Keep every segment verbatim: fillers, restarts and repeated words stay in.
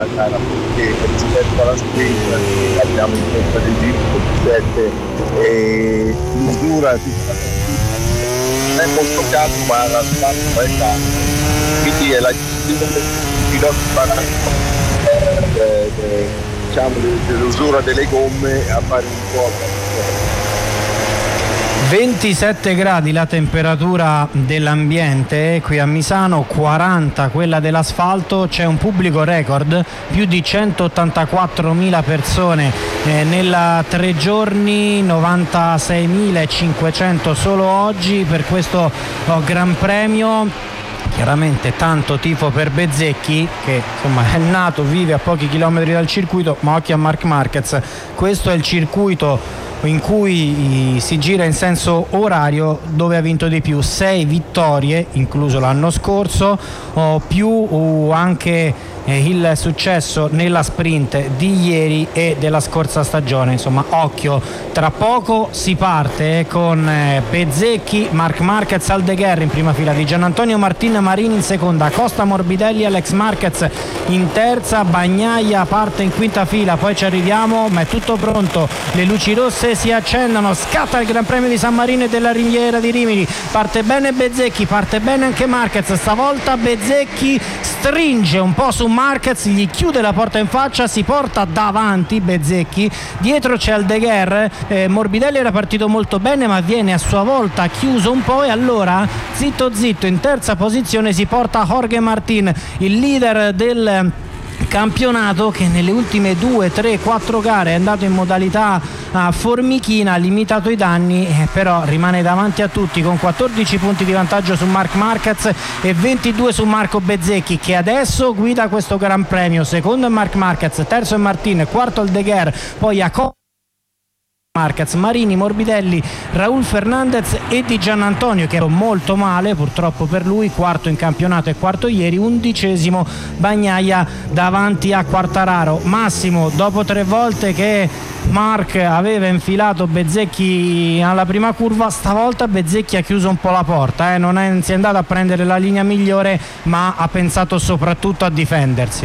gara, perché rispetto alla sprint abbiamo in testa del giro sette e misura non è molto caldo, ma la stampa è calda, quindi è la gestione del pilota baranco, eh, eh, diciamo dell'usura delle gomme a fare un po' ventisette gradi la temperatura dell'ambiente qui a Misano, quaranta quella dell'asfalto, c'è un pubblico record, più di centottantaquattromila persone eh, nella tre giorni, novantaseimilacinquecento solo oggi per questo oh, Gran Premio. Chiaramente tanto tifo per Bezzecchi, che insomma è nato, vive a pochi chilometri dal circuito, ma occhio a Marc Marquez, questo è il circuito in cui si gira in senso orario, dove ha vinto di più, sei vittorie incluso l'anno scorso, o più o anche eh, il successo nella sprint di ieri e della scorsa stagione. Insomma, occhio, tra poco si parte con eh, Bezzecchi, Marc Marquez, Aldeguer in prima fila, di Gianantonio Martin Marini in seconda, Costa Morbidelli, Alex Marquez in terza, Bagnaia parte in quinta fila, poi ci arriviamo, ma è tutto pronto, le luci rosse si accendono, scatta il Gran Premio di San Marino e della Riviera di Rimini, parte bene Bezzecchi, parte bene anche Marquez, stavolta Bezzecchi stringe un po' su Marquez, gli chiude la porta in faccia, si porta davanti Bezzecchi, dietro c'è Aldeguer, eh, Morbidelli era partito molto bene ma viene a sua volta chiuso un po' e allora zitto zitto in terza posizione si porta Jorge Martin, il leader del campionato, che nelle ultime due, tre, quattro gare è andato in modalità uh, formichina, ha limitato i danni, eh, però rimane davanti a tutti con quattordici punti di vantaggio su Marc Marquez e ventidue su Marco Bezzecchi, che adesso guida questo Gran Premio. Secondo è Marc Marquez, terzo è Martin, quarto Aldeguer, poi a Marquez, Marini, Morbidelli, Raul Fernandez e Di Giannantonio, che era molto male purtroppo per lui, quarto in campionato e quarto ieri, undicesimo Bagnaia davanti a Quartararo. Massimo, dopo tre volte che Marc aveva infilato Bezzecchi alla prima curva, stavolta Bezzecchi ha chiuso un po' la porta, eh? non è, si è andato a prendere la linea migliore, ma ha pensato soprattutto a difendersi.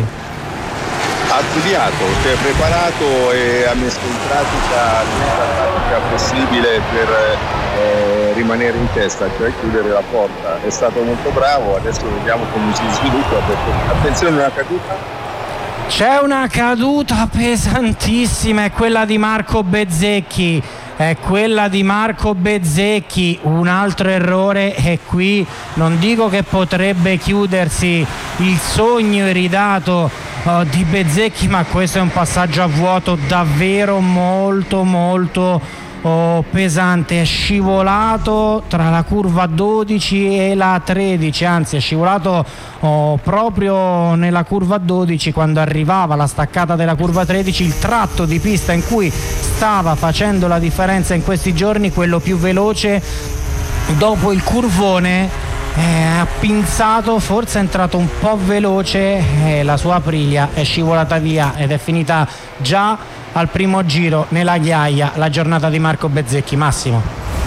Ha studiato, si è preparato e ha messo in pratica tutta la pratica possibile per eh, rimanere in testa, cioè chiudere la porta. È stato molto bravo, adesso vediamo come si sviluppa, perché attenzione, una caduta. C'è una caduta pesantissima, è quella di Marco Bezzecchi. È quella di Marco Bezzecchi, un altro errore e qui non dico che potrebbe chiudersi il sogno iridato uh, di Bezzecchi, ma questo è un passaggio a vuoto davvero molto molto Oh, pesante, è scivolato tra la curva dodici e la tredici, anzi è scivolato oh, proprio nella curva dodici quando arrivava la staccata della curva tredici, il tratto di pista in cui stava facendo la differenza in questi giorni, quello più veloce dopo il curvone. Eh, ha pinzato, forse è entrato un po' veloce e la sua Aprilia è scivolata via ed è finita già al primo giro nella ghiaia la giornata di Marco Bezzecchi. Massimo,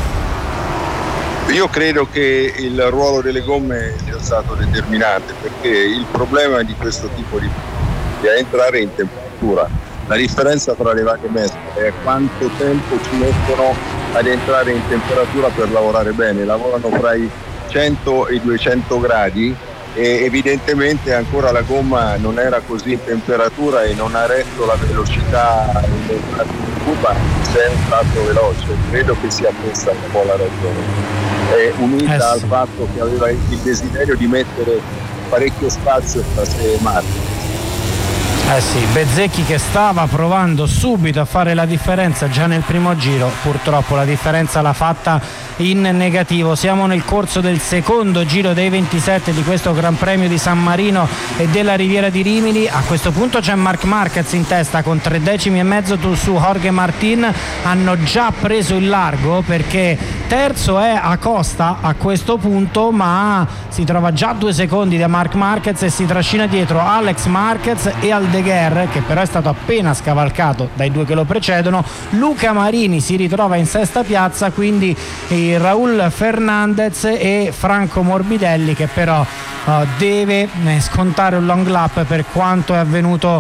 io credo che il ruolo delle gomme sia stato determinante, perché il problema di questo tipo di è entrare in temperatura. La differenza tra le varie mescole è quanto tempo ci mettono ad entrare in temperatura per lavorare bene. Lavorano fra i cento e i duecento gradi e evidentemente ancora la gomma non era così in temperatura e non ha retto la velocità in curva, se è un tratto veloce. Credo che sia questa un po' la ragione, è unita eh sì. al fatto che aveva il desiderio di mettere parecchio spazio tra sé e Marco. Eh sì, Bezzecchi che stava provando subito a fare la differenza già nel primo giro, purtroppo la differenza l'ha fatta in negativo. Siamo nel corso del secondo giro dei ventisette di questo Gran Premio di San Marino e della Riviera di Rimini. A questo punto c'è Marc Marquez in testa con tre decimi e mezzo su Jorge Martin. Hanno già preso il largo perché terzo è Acosta a questo punto, ma si trova già a due secondi da Marc Marquez e si trascina dietro Alex Marquez e Aldeguer, che però è stato appena scavalcato dai due che lo precedono. Luca Marini si ritrova in sesta piazza, quindi Raul Fernandez e Franco Morbidelli, che però uh, deve eh, scontare un long lap per quanto è avvenuto